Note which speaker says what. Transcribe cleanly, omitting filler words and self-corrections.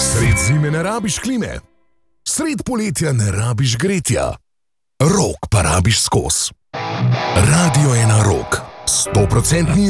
Speaker 1: Sred zime ne rabiš klime, sred poletja ne rabiš gretja, rok pa rabiš skozi. Radio 1 Rok, 100%